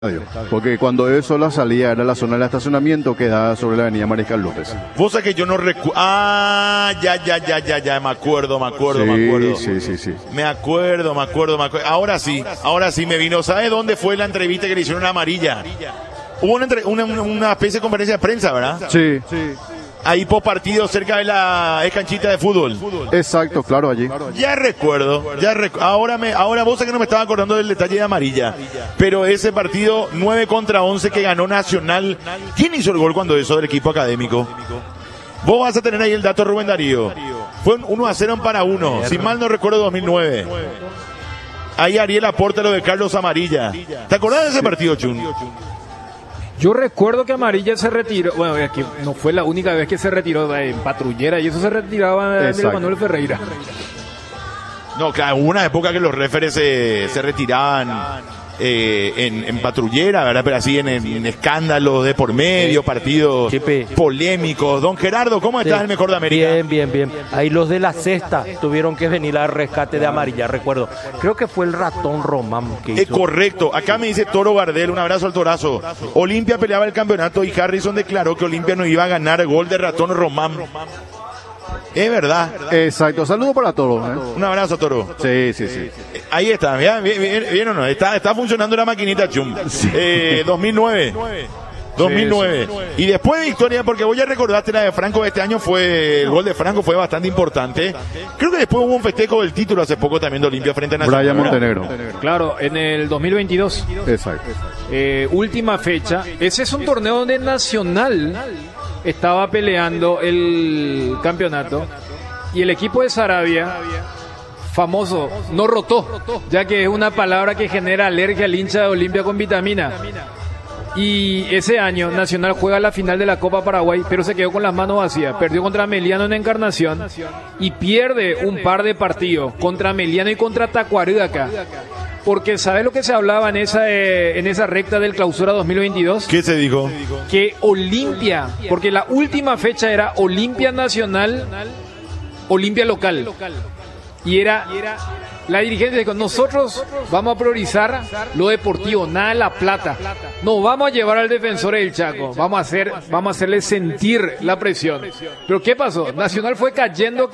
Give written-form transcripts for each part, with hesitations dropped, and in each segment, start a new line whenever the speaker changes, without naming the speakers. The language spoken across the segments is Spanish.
Porque cuando eso la salida era la zona del estacionamiento que da sobre la avenida Mariscal López.
Vos sabés que yo no recuerdo. Ah, ya, me acuerdo.
Sí.
Me acuerdo. Ahora sí me vino. ¿Sabes dónde fue la entrevista que le hicieron a Amarilla? Hubo una especie de conferencia de prensa, ¿verdad?
Sí.
Ahí post partido cerca de la canchita de fútbol.
Exacto, claro, allí.
Ya recuerdo. Ahora vos sabés que no me estaba acordando del detalle de Amarilla. Pero ese partido 9-11 que ganó Nacional. ¿Quién hizo el gol cuando eso del equipo académico? Vos vas a tener ahí el dato, Rubén Darío. Fue un 1-0 para 1. Si mal no recuerdo, 2009. Ahí Ariel aporta lo de Carlos Amarilla. ¿Te acordás de ese partido, Chun?
Yo recuerdo que Amarilla se retiró, bueno, que no fue la única vez que se retiró en patrullera, y eso se retiraba de Manuel Ferreira.
No, claro, hubo una época que los referees se retiraban en patrullera, ¿verdad? Pero así en escándalos de por medio, partidos polémicos. Don Gerardo, ¿cómo estás, el mejor de América?
Bien. Ahí los de la cesta tuvieron que venir al rescate de Amarilla, recuerdo. Creo que fue el ratón Román que hizo.
Correcto. Acá me dice Toro Gardel, un abrazo al Torazo. Olimpia peleaba el campeonato y Harrison declaró que Olimpia no iba a ganar gol de ratón Román. Es verdad.
Exacto, saludo para todos.
Un abrazo, Toro.
Sí.
Ahí está, bien o no, está funcionando la maquinita, Chum. 2009. Y después de victoria, porque vos ya recordaste la de Franco de este año, el gol de Franco fue bastante importante. Creo que después hubo un festejo del título hace poco también de Olimpia frente a Nacional.
Brian Montenegro.
Claro, en el 2022.
Exacto.
Última fecha. Ese es un torneo donde Nacional estaba peleando el campeonato y el equipo de Saravia, famoso, no rotó, ya que es una palabra que genera alergia al hincha de Olimpia con vitamina. Y ese año Nacional juega la final de la Copa Paraguay, pero se quedó con las manos vacías. Perdió contra Meliano en Encarnación y pierde un par de partidos contra Meliano y contra Tacuaragaca. Porque ¿sabes lo que se hablaba en esa recta del clausura 2022?
¿Qué se dijo?
Que Olimpia, porque la última fecha era Olimpia Nacional, Olimpia Local. Y era la dirigencia dijo, nosotros vamos a priorizar lo deportivo, nada de la plata. No vamos a llevar al Defensor del Chaco, vamos a hacerle sentir la presión. Pero ¿qué pasó? Nacional fue cayendo.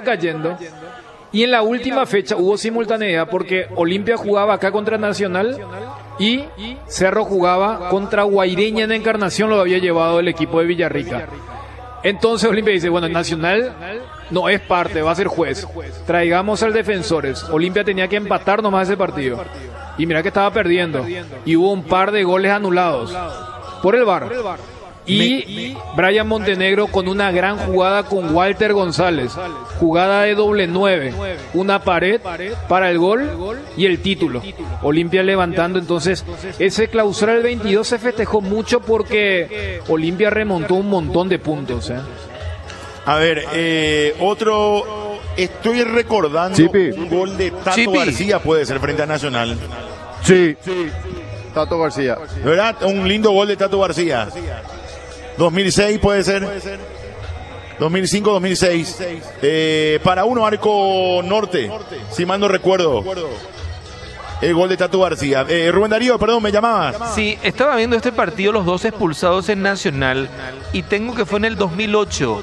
Y en la última fecha hubo simultaneidad porque Olimpia jugaba acá contra Nacional y Cerro jugaba contra Guaireña en Encarnación, lo había llevado el equipo de Villarrica. Entonces Olimpia dice, bueno, Nacional no es parte, va a ser juez. Traigamos al Defensores. Olimpia tenía que empatar nomás ese partido. Y mira que estaba perdiendo. Y hubo un par de goles anulados por el VAR. Y Brian Montenegro con una gran jugada con Walter González. Jugada de doble 9. Una pared para el gol y el título. Olimpia levantando. Entonces, ese clausura del 22 se festejó mucho porque Olimpia remontó un montón de puntos.
A ver, otro. Estoy recordando un gol de Tato García, puede ser frente a Nacional.
Sí. Tato García.
¿Verdad? Un lindo gol de Tato García. 2006 puede ser. 2005, 2006. Para uno, Arco Norte, si mal no recuerdo. El gol de Tato García. Rubén Darío, perdón, ¿me llamabas?
Sí, estaba viendo este partido, los dos expulsados en Nacional, y tengo que fue en el 2008.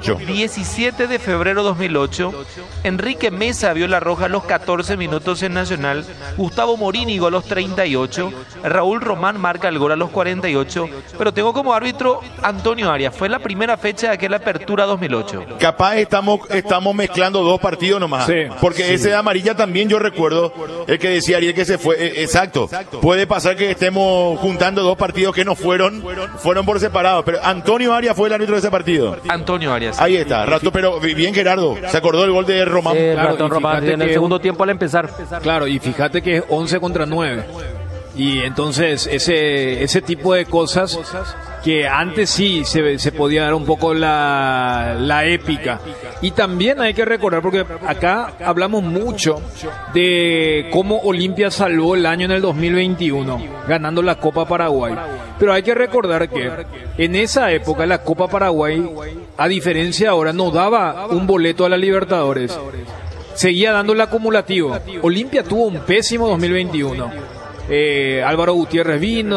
17 de febrero 2008. Enrique Mesa vio la roja a los 14 minutos en Nacional. Gustavo Morínigo a los 38. Raúl Román marca el gol a los 48. Pero tengo como árbitro Antonio Arias. Fue la primera fecha de aquella apertura 2008.
Capaz estamos mezclando dos partidos nomás.
Sí,
porque ese de amarilla también yo recuerdo, el que decía Ariel que se fue. Exacto. Puede pasar que estemos juntando dos partidos que no fueron por separado. Pero Antonio Arias fue el árbitro de ese partido.
Antonio Arias.
Ahí está, rato, pero bien Gerardo. Se acordó del gol de Román.
Claro, Román en el segundo tiempo al empezar.
Claro, y fíjate que es 11 contra 9. Y entonces ese tipo de cosas que antes sí se podía dar un poco la épica. Y también hay que recordar, porque acá hablamos mucho de cómo Olimpia salvó el año en el 2021, ganando la Copa Paraguay. Pero hay que recordar que en esa época la Copa Paraguay, a diferencia de ahora, no daba un boleto a la Libertadores. Seguía dando el acumulativo. Olimpia tuvo un pésimo 2021. Álvaro Gutiérrez vino.